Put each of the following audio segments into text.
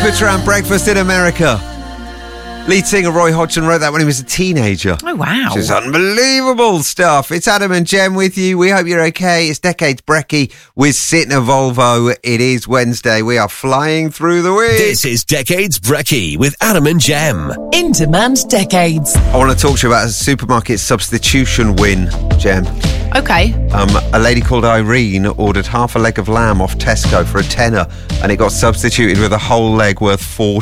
puts around Breakfast in America. Lead singer Roy Hodgson wrote that when he was a teenager. Oh, wow. Which is unbelievable stuff. It's Adam and Jem with you. We hope you're okay. It's Decades Brekkie with Sytner Volvo. It is Wednesday. We are flying through the week. This is Decades Brekkie with Adam and Jem. In Demand Decades. I want to talk to you about a supermarket substitution win, Jem. Okay. A lady called Irene ordered half a leg of lamb off Tesco for £10 and it got substituted with a whole leg worth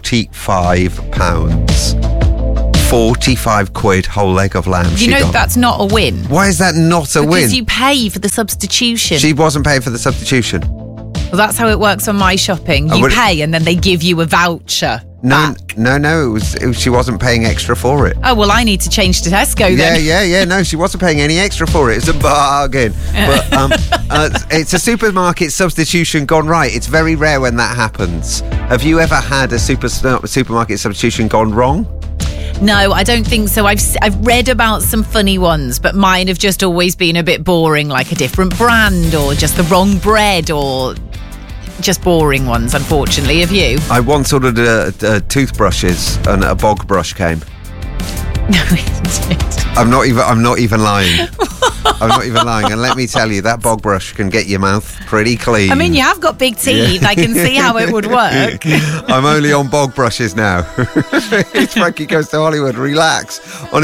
£45. 45 quid, whole leg of lamb. You know that's not a win. Why is that not a win? Because you pay for the substitution. She wasn't paying for the substitution. Well, that's how it works on my shopping. You pay and then they give you a voucher. No. She wasn't paying extra for it. Oh, well, I need to change to Tesco then. Yeah. No, she wasn't paying any extra for it. It's a bargain. But it's a supermarket substitution gone right. It's very rare when that happens. Have you ever had a supermarket substitution gone wrong? No, I don't think so. I've read about some funny ones, but mine have just always been a bit boring, like a different brand or just the wrong bread or just boring ones, unfortunately. Have you? I once ordered toothbrushes and a bog brush came. No, it did. I'm not even lying. I'm not even lying. And let me tell you, that bog brush can get your mouth pretty clean. I mean, you have got big teeth. Yeah. I can see how it would work. I'm only on bog brushes now. It's Frankie Goes to Hollywood. Relax. On